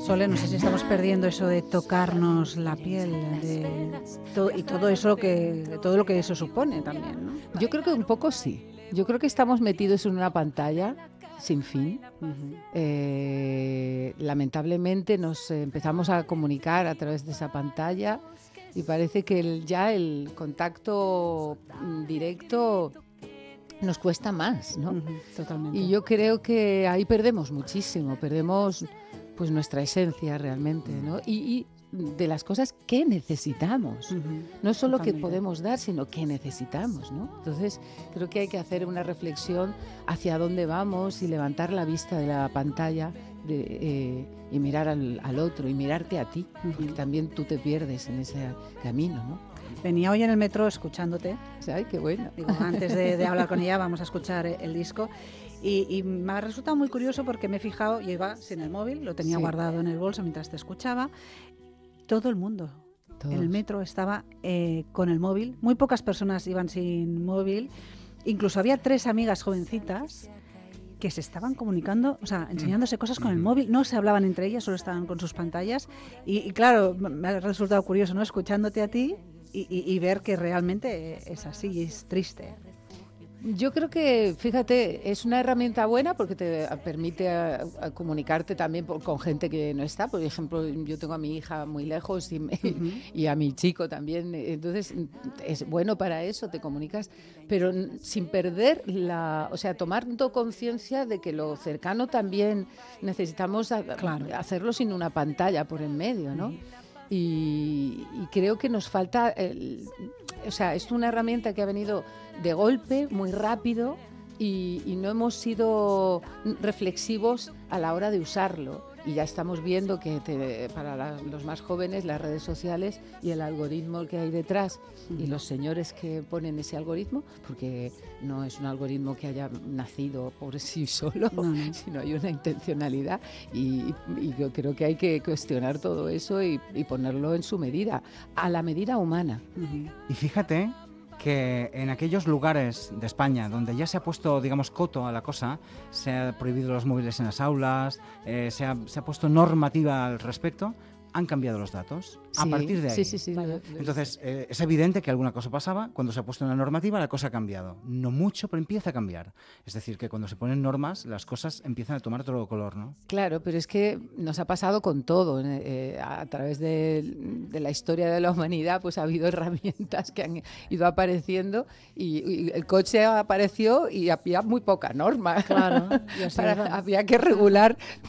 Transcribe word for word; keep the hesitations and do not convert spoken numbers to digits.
Sole, no sé si estamos perdiendo eso de tocarnos la piel de to- y todo eso que todo lo que eso supone también, ¿no? Yo creo que un poco sí. Yo creo que estamos metidos en una pantalla sin fin. Uh-huh. Eh, lamentablemente nos eh, empezamos a comunicar a través de esa pantalla y parece que el, ya el contacto mm, directo nos cuesta más, ¿no? Uh-huh, totalmente. Y yo creo que ahí perdemos muchísimo, perdemos pues nuestra esencia realmente, ¿no? Y, y de las cosas que necesitamos, Uh-huh, no solo totalmente. que podemos dar, sino que necesitamos, ¿no? Entonces creo que hay que hacer una reflexión hacia dónde vamos y levantar la vista de la pantalla de, eh, y mirar al, al otro y mirarte a ti, Uh-huh. porque también tú te pierdes en ese camino, ¿no? Venía hoy en el metro escuchándote. O sea, ay, qué bueno. Digo, antes de, de hablar con ella vamos a escuchar el disco y, y me ha resultado muy curioso porque me he fijado, yo iba sin el móvil, lo tenía Sí. guardado en el bolso mientras te escuchaba. Todo el mundo Todos. en el metro estaba eh, con el móvil, muy pocas personas iban sin móvil, incluso había tres amigas jovencitas que se estaban comunicando, o sea, enseñándose cosas con el móvil, no se hablaban entre ellas, solo estaban con sus pantallas y, y claro, me ha resultado curioso, ¿no? Escuchándote a ti y, y, y ver que realmente es así y es triste. Yo creo que, fíjate, es una herramienta buena porque te permite a, a comunicarte también por, con gente que no está. Por ejemplo, yo tengo a mi hija muy lejos y, me, Uh-huh. y a mi chico también. Entonces, es bueno para eso, te comunicas, pero sin perder la... O sea, tomando conciencia de que lo cercano también necesitamos a, Claro. hacerlo sin una pantalla por en medio, ¿no? Uh-huh. Y, y creo que nos falta... El, o sea, es una herramienta que ha venido de golpe, muy rápido, y, y no hemos sido reflexivos a la hora de usarlo. Y ya estamos viendo que te, para la, los más jóvenes las redes sociales y el algoritmo que hay detrás y los señores que ponen ese algoritmo, porque no es un algoritmo que haya nacido por sí solo, No, no. sino hay una intencionalidad y, y yo creo que hay que cuestionar todo eso y, y ponerlo en su medida, a la medida humana. Uh-huh. Y fíjate que en aquellos lugares de España donde ya se ha puesto, digamos, coto a la cosa, se ha prohibido los móviles en las aulas, eh, se, ha, se ha puesto normativa al respecto, han cambiado los datos a Sí, partir de ahí. Sí, sí, sí. Vale. Entonces, eh, es evidente que alguna cosa pasaba. Cuando se ha puesto una normativa, la cosa ha cambiado. No mucho, pero empieza a cambiar. Es decir, que cuando se ponen normas, las cosas empiezan a tomar otro color, ¿no? Claro, pero es que nos ha pasado con todo. Eh, a través de, de la historia de la humanidad, pues ha habido herramientas que han ido apareciendo y, y el coche apareció y había muy poca norma. Claro, y así Para- va. había que regular